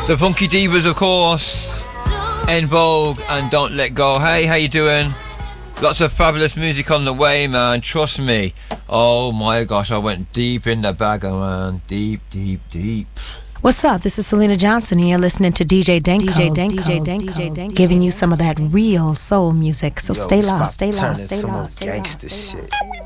The Funky Divas, of course. En Vogue and Don't Let Go. Hey, how you doing? Lots of fabulous music on the way, man. Trust me. Oh my gosh, I went deep in the bag, man. Deep, deep, deep. What's up? This is Selena Johnson, and you're listening to DJ Denko. Giving you some of that real soul music. So stay loud, stay loud, stay loud, stay loud. Gangsta shit.